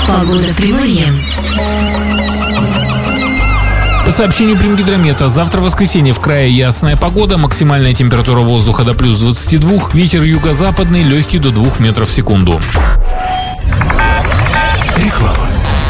Погода в Приморье. По сообщению Примгидромета, завтра в воскресенье в крае ясная погода, максимальная температура воздуха до плюс 22, ветер юго-западный легкий до 2 метров в секунду. Реклама.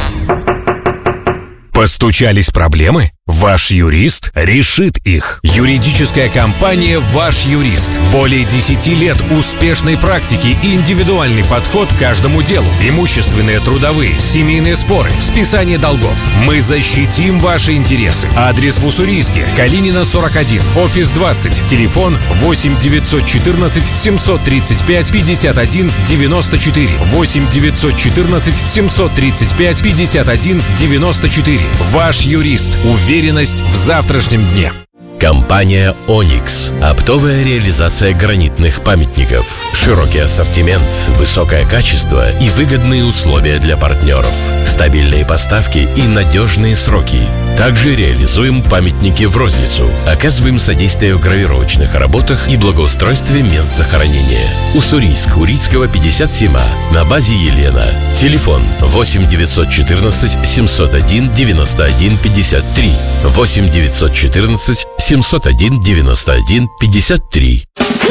Постучались проблемы? Ваш юрист решит их. Юридическая компания «Ваш юрист». Более 10 лет успешной практики и индивидуальный подход к каждому делу. Имущественные, трудовые, семейные споры, списание долгов. Мы защитим ваши интересы. Адрес в Уссурийске. Калинина, 41. Офис 20. Телефон 8 914 735 51 94. 8 914 735 51 94. Ваш юрист. Уверенность в завтрашнем дне. Компания «Оникс». Оптовая реализация гранитных памятников. Широкий ассортимент, высокое качество и выгодные условия для партнеров. Стабильные поставки и надежные сроки. Также реализуем памятники в розницу. Оказываем содействие в гравировочных работах и благоустройстве мест захоронения. Уссурийск, Урицкого, 57А. На базе Елена. Телефон 8 914 701 91 53. 8 914 701 91 53.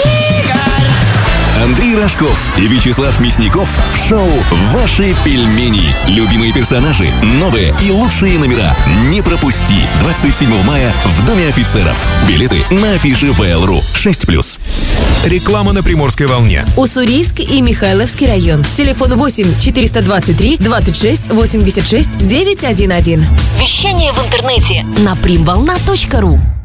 Андрей Рожков и Вячеслав Мясников в шоу «Ваши пельмени». Любимые персонажи, новые и лучшие номера. Не пропусти. 27 мая в Доме офицеров. Билеты на афише ВЛ.ру. 6+. Реклама на Приморской волне. Уссурийск и Михайловский район. Телефон 8 423 26 86 911. Вещание в интернете на primvolna.ru.